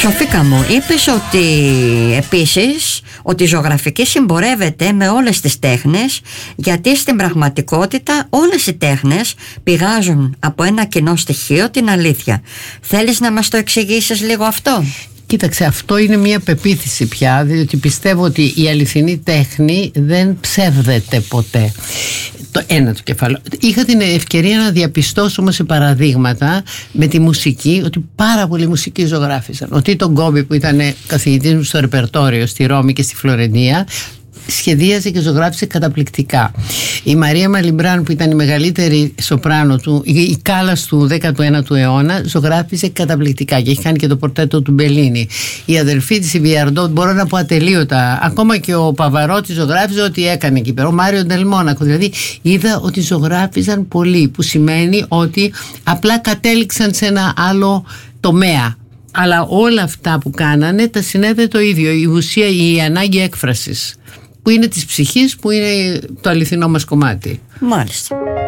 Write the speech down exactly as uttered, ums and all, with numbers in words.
Σοφίκα μου, είπες ότι επίσης ότι η ζωγραφική συμπορεύεται με όλες τις τέχνες, γιατί στην πραγματικότητα όλες οι τέχνες πηγάζουν από ένα κοινό στοιχείο, την αλήθεια. Θέλεις να μας το εξηγήσεις λίγο αυτό? Κοίταξε, αυτό είναι μια πεποίθηση πια, διότι πιστεύω ότι η αληθινή τέχνη δεν ψεύδεται ποτέ. Το ένα του κεφάλαιο. Είχα την ευκαιρία να διαπιστώσω όμως σε παραδείγματα με τη μουσική ότι πάρα πολλοί μουσικοί ζωγράφησαν. Ο Τίτο Γκόμπι, που ήταν καθηγητής μου στο ρεπερτόριο στη Ρώμη και στη Φλωρεντία, σχεδίαζε και ζωγράφισε καταπληκτικά. Η Μαρία Μαλιμπράν, που ήταν η μεγαλύτερη σοπράνο του, η Κάλλας του δέκατου ένατου αιώνα, ζωγράφισε καταπληκτικά και έχει κάνει και το πορτρέτο του Μπελίνι. Η αδερφή της, η Βιαρντό, μπορώ να πω ατελείωτα. Ακόμα και ο Παβαρότη ζωγράφιζε ό,τι έκανε εκεί πέρα. Ο Μάριο Ντελμόνακο. Δηλαδή είδα ότι ζωγράφιζαν πολύ, που σημαίνει ότι απλά κατέληξαν σε ένα άλλο τομέα. Αλλά όλα αυτά που κάνανε τα συνέδε το ίδιο. Η ουσία, η ανάγκη έκφρασης, που είναι της ψυχής, που είναι το αληθινό μας κομμάτι. Μάλιστα.